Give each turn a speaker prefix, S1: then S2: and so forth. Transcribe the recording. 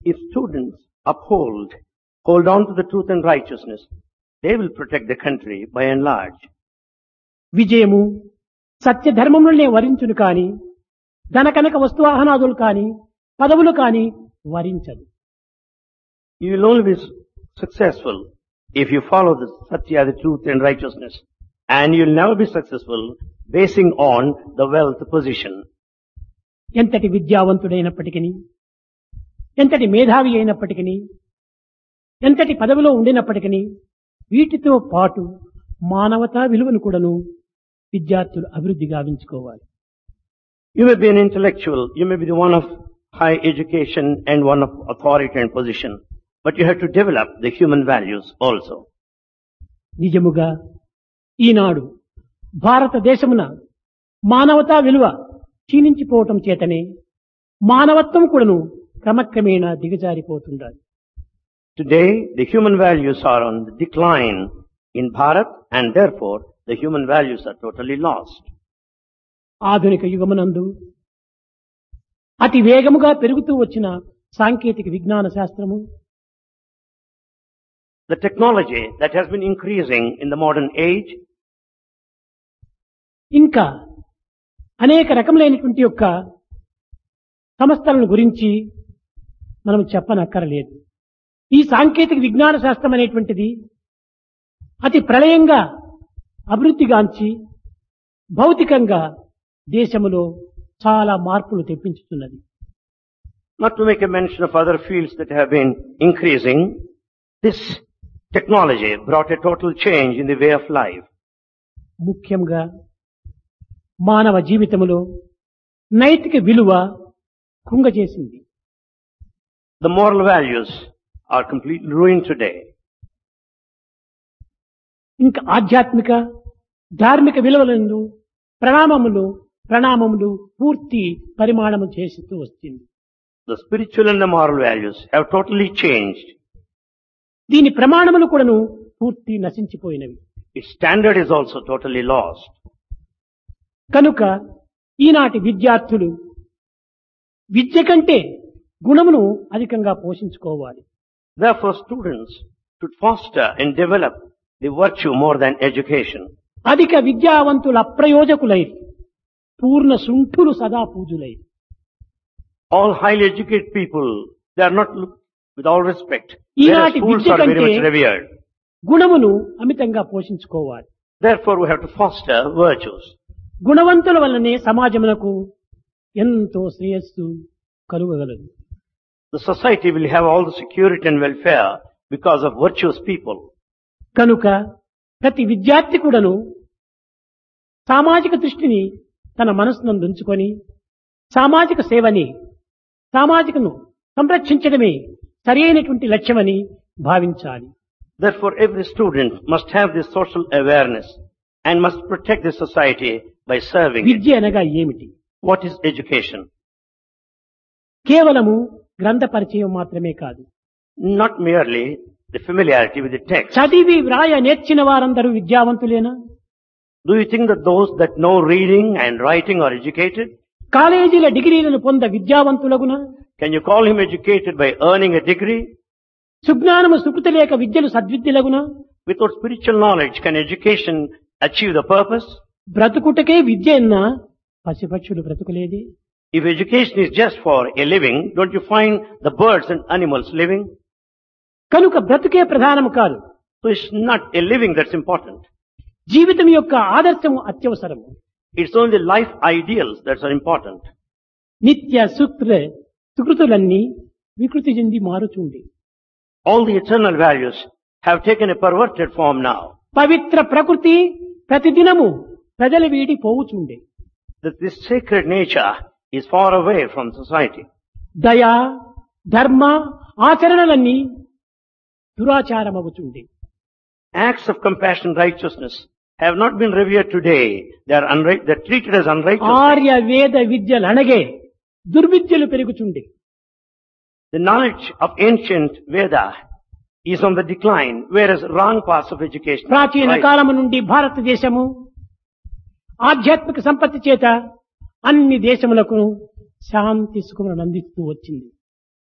S1: If students hold on to the truth and righteousness, they will protect the country by and large.
S2: విజయము సత్యధర్మములనే వరించును కాని ధనకనక వస్తువాహనాదులు కాని పదవులు కాని వరించదు.
S1: You will only be successful if you follow the Satya, the truth and righteousness. And you will never be successful basing on the wealth position.
S2: ఎంతటి విద్యావంతుడైనప్పటికీ ఎంతటి మేధావి అయినప్పటికీ ఎంతటి పదవిలో ఉండినప్పటికీ వీటితో పాటు మానవతా విలువను కూడాను విద్యార్థులు అభివృద్ధి గావించుకోవాలి.
S1: You may be an intellectual, you may be the one of high education and one of authority and position, but you have to develop the human values also.
S2: నిజముగా ఈనాడు భారతదేశమున మానవతా విలువ క్షీణించిపోవటం చేతనే మానవత్వం కూడాను క్రమక్రమేణా దిగజారిపోతుండాలి.
S1: Today, the human values are on the decline in Bharat and therefore the human values are totally lost.
S2: ఆధునిక యుగమునందు అతి వేగముగా పెరుగుతూ వచ్చిన సాంకేతిక విజ్ఞాన శాస్త్రము,
S1: The technology that has been increasing in the modern age,
S2: ఇంకా అనేక రకములైనటువంటి యొక్క సంస్థలను గురించి మనం చెప్పనక్కరలేదు. ఈ సాంకేతిక విజ్ఞాన శాస్త్రం అనేటువంటిది అతి ప్రళయంగా అభివృద్ధిగాంచి భౌతికంగా దేశములో చాలా మార్పులు తెప్పించుతున్నది.
S1: not to make a mention of other fields that have been increasing, this technology brought a total change in the way of life.
S2: ముఖ్యంగా మానవ జీవితములో నైతిక విలువ కుంగజేసింది.
S1: The moral values are completely ruined today.
S2: ఇంకా ఆధ్యాత్మిక ధార్మిక విలువలందు ప్రణామములు పూర్తి పరిమాణము చేస్తూ వస్తుంది.
S1: The spiritual and the moral values have totally changed.
S2: దీని ప్రమాణములు కూడాను పూర్తి నశించిపోయినవి.
S1: Its standard is also totally lost.
S2: కనుక ఈనాటి విద్యార్థులు విద్య కంటే గుణమును అధికంగా పోషించుకోవాలి.
S1: Therefore, students should foster and develop the virtue more than education.
S2: అధిక విద్యావంతుల అప్రయోజకులై పూర్ణ శుంఠులు సదా పూజులై.
S1: All highly educated people, they are not, with all respect,
S2: ఈనాటి
S1: whereas fools
S2: Vidya
S1: are very
S2: కంటే
S1: much revered.
S2: గుణమును అమితంగా పోషించుకోవాలి.
S1: Therefore, we have to foster virtues.
S2: గుణవంతుల వల్లనే సమాజమునకు ఎంతో శ్రేయస్సు కలుగగలదు.
S1: The society will have all the security and welfare because of virtuous people.
S2: కనుక ప్రతి విద్యార్థి కూడాను సామాజిక దృష్టిని తన మనసునందు ఉంచుకొని సామాజిక సేవని సామాజికను సంరక్షించడమే సరైనటువంటి లక్ష్యమని భావించాలి.
S1: Therefore, every student must have this social awareness and must protect the society by serving it.
S2: విద్య అనగా ఏమిటి?
S1: What is education?
S2: కేవలము గ్రంథ పరిచయం మాత్రమే కాదు.
S1: Not merely the familiarity with the text.
S2: చదివి వ్రాయ నేర్చిన వారందరూ విద్యావంతులేనా?
S1: Do you think that those that know reading and writing are educated?
S2: కాలేజీల డిగ్రీలను పొంద విద్యావంతులగునా?
S1: Can you call him educated by earning a degree?
S2: సుజ్ఞానము Sukriti లేక విద్యలు సద్విద్యలగునా?
S1: Without spiritual knowledge, can education achieve the purpose?
S2: బ్రతుకుటకే విద్య అన్నా పశుపక్షులు బ్రతుకులేదే.
S1: If education is just for a living, don't you find the birds and animals living?
S2: కనుక బ్రతుకే ప్రధానము కాదు.
S1: So it's not a living that's important.
S2: జీవితం యొక్క ఆదర్శము అత్యవసరము.
S1: It's only life ideals that are important.
S2: నిత్య సుకృతులన్నీ వికృతి చెంది మారుచుండి.
S1: All the eternal values have taken a perverted form now.
S2: పవిత్ర ప్రకృతి ప్రతిదినము ప్రజల వీడి పోవుచుండే.
S1: That this sacred nature is far away from society.
S2: దయా ధర్మ ఆచరణలన్నీ దురాచారమవుచుండే.
S1: Acts of compassion, righteousness have not been revered today. They're treated as unrighteous.
S2: Arya వేద విద్యలు అనగే దుర్విద్యలు పెరుగుచుండే.
S1: The knowledge of ancient Veda is on the decline, whereas wrong paths of education.
S2: ప్రాచీన కాలము నుండి భారతదేశము ఆధ్యాత్మిక సంపత్తి చేత అన్ని దేశములకు శాంతి సుఖములను అందిస్తూ వచ్చింది.